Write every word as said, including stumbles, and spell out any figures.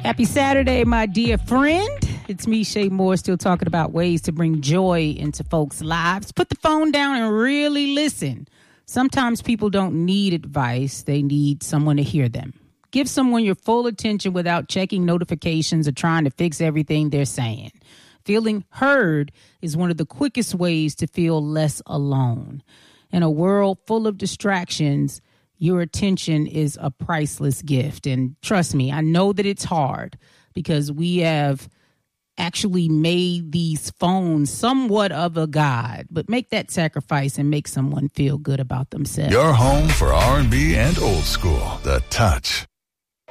Happy Saturday, my dear friend. It's me, Shay Moore, still talking about ways to bring joy into folks' lives. Put the phone down and really listen. Sometimes people don't need advice. They need someone to hear them. Give someone your full attention without checking notifications or trying to fix everything they're saying. Feeling heard is one of the quickest ways to feel less alone. In a world full of distractions, your attention is a priceless gift. And trust me, I know that it's hard because we have actually made these phones somewhat of a god. But make that sacrifice and make someone feel good about themselves. Your home for R and B and old school. The Touch.